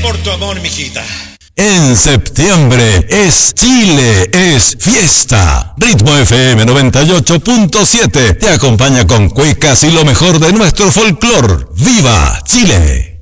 por tu amor, mijita. En septiembre es Chile, es fiesta. Ritmo FM 98.7 te acompaña con cuecas y lo mejor de nuestro folclor. ¡Viva Chile!